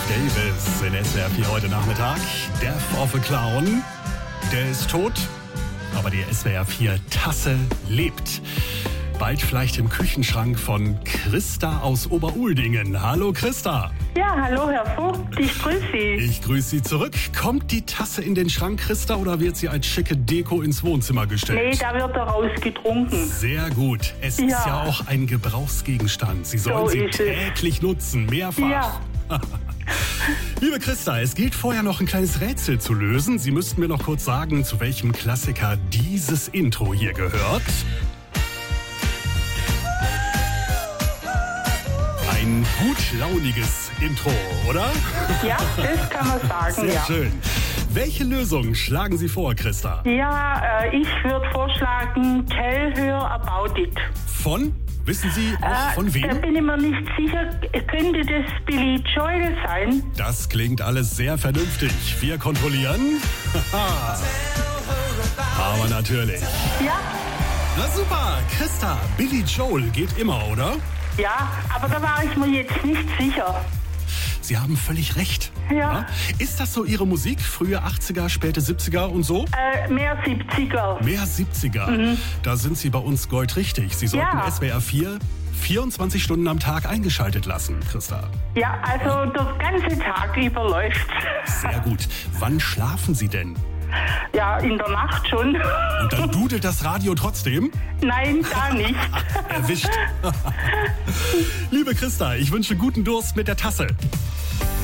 Davis in SWR 4 heute Nachmittag. Death of a Clown, der ist tot, aber die SWR 4 Tasse lebt. Bald vielleicht im Küchenschrank von Christa aus Oberuldingen. Hallo Christa. Ja, hallo Herr Vogt, ich grüße Sie. Ich grüße Sie zurück. Kommt die Tasse in den Schrank, Christa, oder wird sie als schicke Deko ins Wohnzimmer gestellt? Nee, da wird daraus getrunken. Sehr gut. Es ist ja auch ein Gebrauchsgegenstand. Sie sollen sie täglich nutzen, mehrfach. Ja. Liebe Christa, es gilt vorher noch ein kleines Rätsel zu lösen. Sie müssten mir noch kurz sagen, zu welchem Klassiker dieses Intro hier gehört. Ein gut launiges Intro, oder? Ja, das kann man sagen, Sehr schön. Welche Lösung schlagen Sie vor, Christa? Ja, ich würde vorschlagen, Tell Her About It. Von? Wissen Sie auch von wem? Da bin ich mir nicht sicher. Könnte das Billy Joel sein? Das klingt alles sehr vernünftig. Wir kontrollieren. Aber natürlich. Ja. Na super, Christa, Billy Joel geht immer, oder? Ja, aber da war ich mir jetzt nicht sicher. Sie haben völlig recht. Ja. Ist das so Ihre Musik? Frühe 80er, späte 70er und so? Mehr 70er. Mehr 70er. Da sind Sie bei uns goldrichtig. Sie sollten SWR 4 24 Stunden am Tag eingeschaltet lassen, Christa. Ja, also der ganze Tag über läuft's. Sehr gut. Wann schlafen Sie denn? Ja, in der Nacht schon. Und dann dudelt das Radio trotzdem? Nein, da nicht. Erwischt. Liebe Christa, ich wünsche guten Durst mit der Tasse.